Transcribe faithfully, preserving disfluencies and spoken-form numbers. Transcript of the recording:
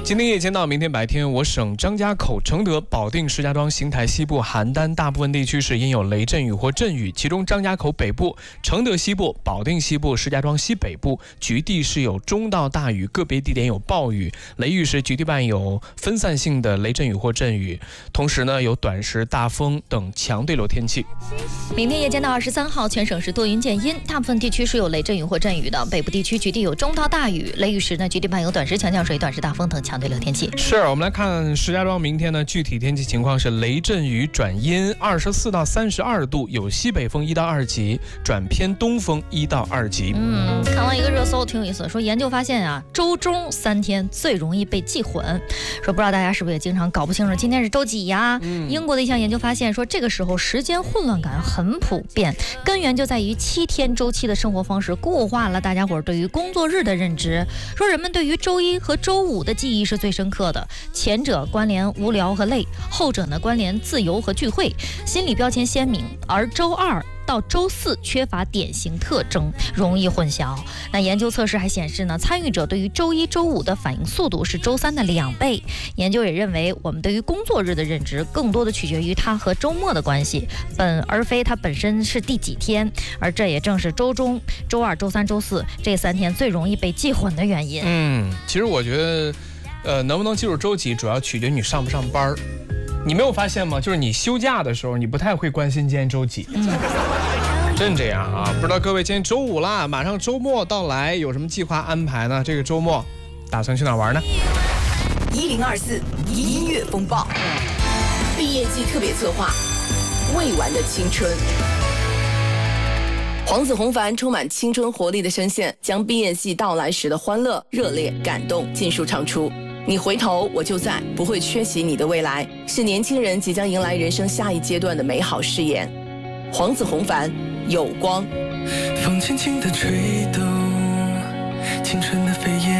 今天夜间到明天白天，我省张家口、承德、保定、石家庄、邢台西部、邯郸大部分地区是阴有雷阵雨或阵雨，其中张家口北部、承德西部、保定西部、石家庄西北部局地是有中到大雨，个别地点有暴雨。雷雨时局地伴有分散性的雷阵雨或阵雨，同时呢有短时大风等强对流天气。 明天夜间到二十三号，全省是多云见阴，大部分地区是有雷阵雨或阵雨的，北部地区局地有中到大雨，雷雨时呢局地伴有短时强降水、短时大风等强对流天气。 是，我们来看石家庄明天呢具体天气情况是雷阵雨转阴，二十四到三十二度，有西北风一到二级，转偏东风一到二级。 嗯，看完一个热搜挺有意思，说研究发现啊，周中三天最容易被记混。说不知道大家是不是也经常搞不清楚今天是周几呀？嗯、英国的一项研究发现说，这个时候时间混乱感很普遍，根源就在于七天周期的生活方式固化了大家伙对于工作日的认知。说人们对于周一和周五的记忆是最深刻的，前者关联无聊和累，后者呢关联自由和聚会，心理标签鲜明，而周二到周四缺乏典型特征，容易混淆。那研究测试还显示呢，参与者对于周一周五的反应速度是周三的两倍。研究也认为，我们对于工作日的认知更多的取决于它和周末的关系，本而非它本身是第几天。而这也正是周中、周二、周三、周四这三天最容易被记混的原因。 嗯，其实我觉得呃，能不能记住周几，主要取决于你上不上班。你没有发现吗？就是你休假的时候，你不太会关心今天周几。嗯，真这样啊！不知道各位今天周五啦，马上周末到来，有什么计划安排呢？这个周末打算去哪玩呢？ 一零二四音乐风暴，毕业季特别策划，未完的青春。黄子弘凡充满青春活力的声线，将毕业季到来时的欢乐、热烈、感动尽数唱出。你回头我就在，不会缺席你的未来，是年轻人即将迎来人生下一阶段的美好誓言。黄子弘凡，有光。 风轻轻地吹动青春的飞叶，